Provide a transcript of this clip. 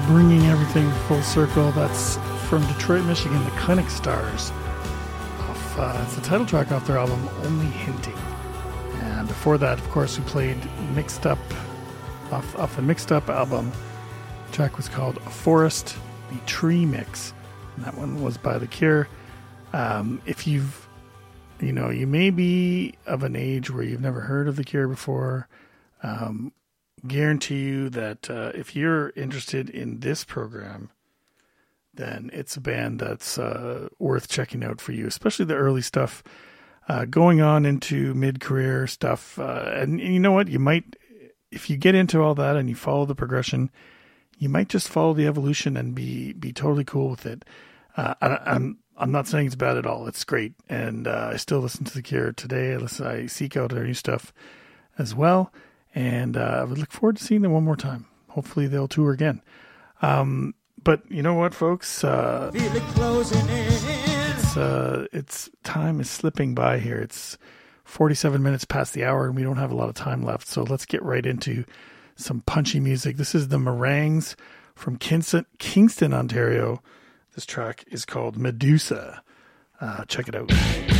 bringing everything full circle. That's from Detroit, Michigan, the Clinic Stars. It's the title track off their album, Only Hinting. And before that, of course, we played Mixed Up, off the Mixed Up album. The track was called Forest, the Tree Mix. And that one was by The Cure. If you may be of an age where you've never heard of The Cure before, guarantee you that if you're interested in this program, then it's a band that's worth checking out for you, especially the early stuff, going on into mid-career stuff. And you know what? You might, if you get into all that and you follow the progression, you might just follow the evolution and be totally cool with it. I'm not saying it's bad at all. It's great. And I still listen to The Cure today. I seek out their new stuff as well. And I would look forward to seeing them one more time. Hopefully they'll tour again. But you know what, folks? It's time is slipping by here. It's 47 minutes past the hour, and we don't have a lot of time left. So let's get right into some punchy music. This is the Meringues from Kingston, Ontario. This track is called Medusa. Check it out.